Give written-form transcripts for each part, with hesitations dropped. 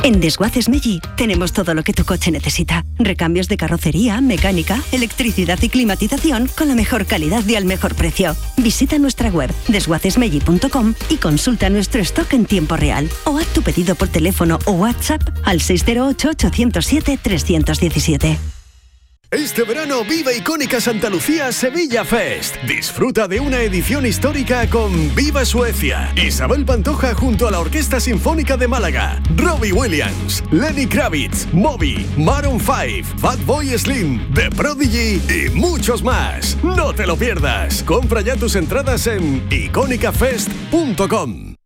En Desguaces Meggi tenemos todo lo que tu coche necesita. Recambios de carrocería, mecánica, electricidad y climatización con la mejor calidad y al mejor precio. Visita nuestra web desguacesmeggi.com y consulta nuestro stock en tiempo real. O haz tu pedido por teléfono o WhatsApp al 608-807-317. Este verano vive Icónica Santa Lucía Sevilla Fest. Disfruta de una edición histórica con Viva Suecia, Isabel Pantoja junto a la Orquesta Sinfónica de Málaga, Robbie Williams, Lenny Kravitz, Moby, Maroon 5, Fatboy Slim, The Prodigy y muchos más. No te lo pierdas. Compra ya tus entradas en iconicafest.com.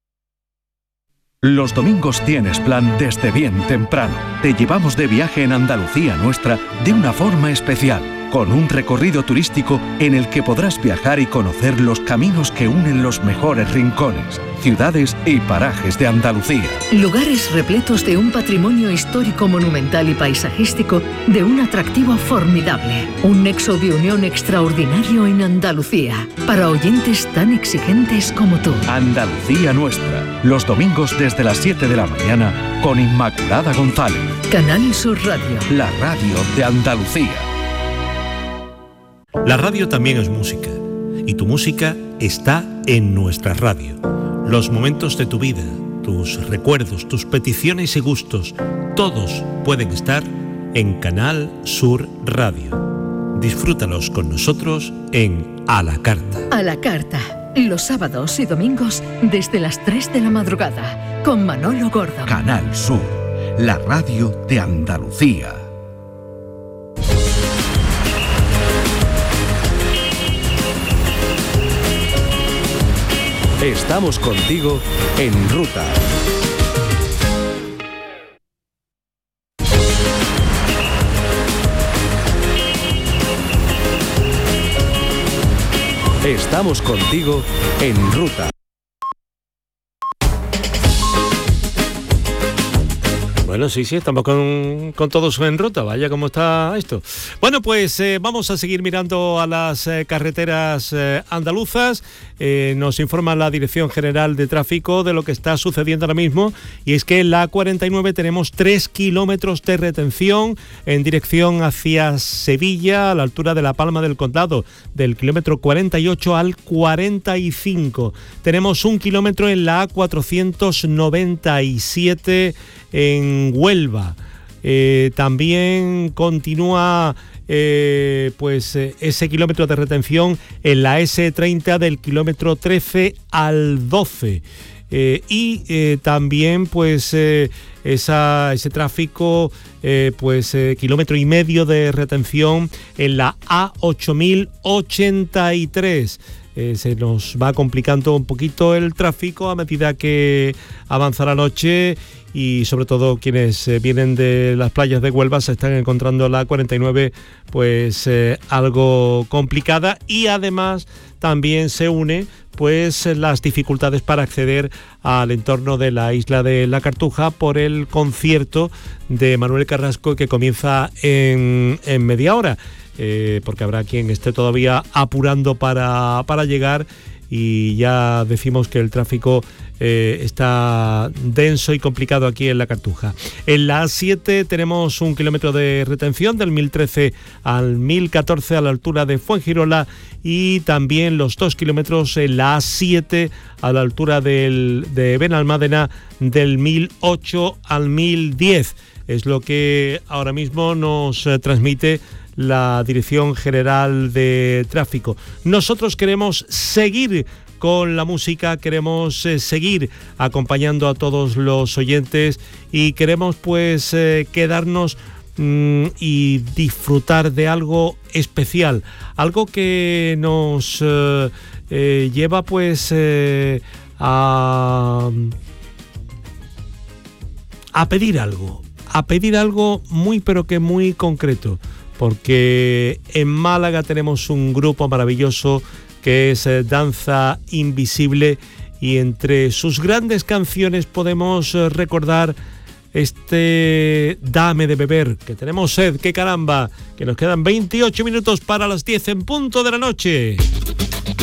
Los domingos tienes plan desde bien temprano. Te llevamos de viaje en Andalucía nuestra de una forma especial, con un recorrido turístico en el que podrás viajar y conocer los caminos que unen los mejores rincones, ciudades y parajes de Andalucía. Lugares repletos de un patrimonio histórico, monumental y paisajístico de un atractivo formidable. Un nexo de unión extraordinario en Andalucía, para oyentes tan exigentes como tú. Andalucía nuestra, los domingos desde las 7 de la mañana con Inmaculada González. Canal Sur Radio. La radio de Andalucía. La radio también es música, y tu música está en nuestra radio. Los momentos de tu vida, tus recuerdos, tus peticiones y gustos, todos pueden estar en Canal Sur Radio. Disfrútalos con nosotros en A la Carta. A la Carta, los sábados y domingos desde las 3 de la madrugada, con Manolo Gordo. Canal Sur, la radio de Andalucía. Estamos contigo en ruta. Estamos contigo en ruta. Bueno, sí, estamos con todos en ruta, vaya cómo está esto. Bueno, pues vamos a seguir mirando a las carreteras andaluzas. Nos informa la Dirección General de Tráfico de lo que está sucediendo ahora mismo, y es que en la A49 tenemos 3 kilómetros de retención en dirección hacia Sevilla, a la altura de la Palma del Condado, del kilómetro 48 al 45. Tenemos 1 kilómetro en la A497 en Huelva. También continúa ese kilómetro de retención en la S30 del kilómetro 13 al 12. También ese tráfico, kilómetro y medio de retención en la A8083. Se nos va complicando un poquito el tráfico a medida que avanza la noche, y sobre todo quienes vienen de las playas de Huelva se están encontrando la A49 algo complicada, y además también se une las dificultades para acceder al entorno de la isla de la Cartuja por el concierto de Manuel Carrasco, que comienza en media hora, porque habrá quien esté todavía apurando para llegar, y ya decimos que el tráfico está denso y complicado aquí en la Cartuja. En la A7 tenemos 1 kilómetro de retención del 1013 al 1014 a la altura de Fuengirola, y también los 2 kilómetros en la A7 a la altura de Benalmádena del 1008 al 1010. Es lo que ahora mismo nos transmite la Dirección General de Tráfico. Nosotros queremos seguir con la música, queremos seguir acompañando a todos los oyentes, y queremos quedarnos y disfrutar de algo especial, algo que nos lleva a pedir algo muy pero que muy concreto, porque en Málaga tenemos un grupo maravilloso que es Danza Invisible, y entre sus grandes canciones podemos recordar este Dame de beber, que tenemos sed, que caramba, que nos quedan 28 minutos para las 10 en punto de la noche.